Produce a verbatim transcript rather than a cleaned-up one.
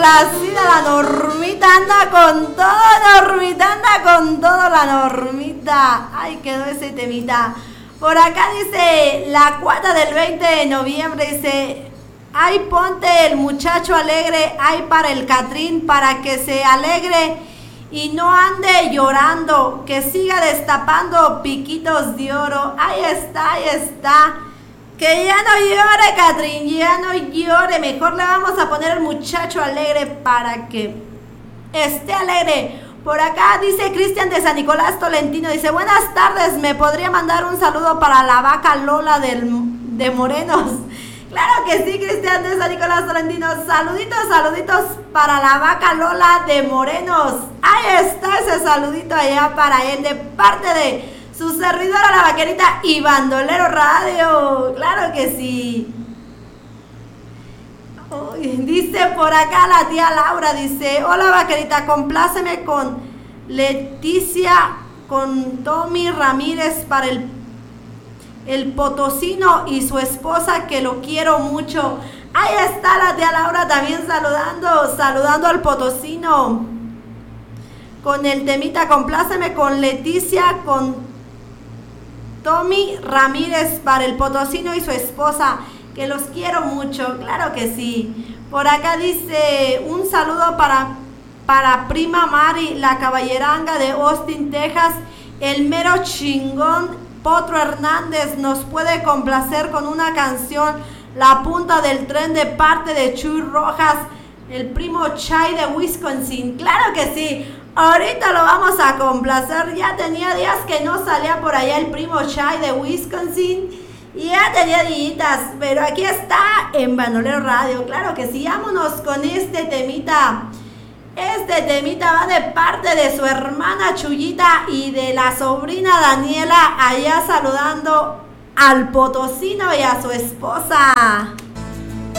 complacida la Normita, anda con todo, Normita, anda con todo la Normita. Ay, quedó ese temita. Por acá dice, la cuata del veinte de noviembre, dice, ay, ponte el muchacho alegre, ay, para el Catrín, para que se alegre y no ande llorando, que siga destapando piquitos de oro. Ahí está, ahí está. Que ya no llore, Catrín, ya no llore. Mejor le vamos a poner el muchacho alegre para que esté alegre. Por acá dice Cristian de San Nicolás Tolentino, dice, buenas tardes, ¿me podría mandar un saludo para la vaca Lola del, de Morenos? Claro que sí, Cristian de San Nicolás Tolentino, saluditos, saluditos para la vaca Lola de Morenos. Ahí está ese saludito allá para él, de parte de su servidora la vaquerita y Bandolero Radio. Claro que sí. Uy, dice por acá la tía Laura, dice, hola vaquerita, compláceme con Leticia, con Tommy Ramírez para el, el potosino y su esposa, que lo quiero mucho. Ahí está la tía Laura también saludando, saludando al potosino. Con el temita, compláceme con Leticia, con Tommy Ramírez para el potosino y su esposa, que los quiero mucho. Claro que sí. Por acá dice, un saludo para, para prima Mari, la caballeranga de Austin, Texas, el mero chingón Potro Hernández nos puede complacer con una canción, La punta del tren, de parte de Chuy Rojas, el primo Chay de Wisconsin. Claro que sí. Ahorita lo vamos a complacer. Ya tenía días que no salía por allá el primo Chay de Wisconsin. Y ya tenía días, pero aquí está en Bandolero Radio. Claro que sí, vámonos con este temita. Este temita va de parte de su hermana Chuyita y de la sobrina Daniela, allá saludando al potosino y a su esposa.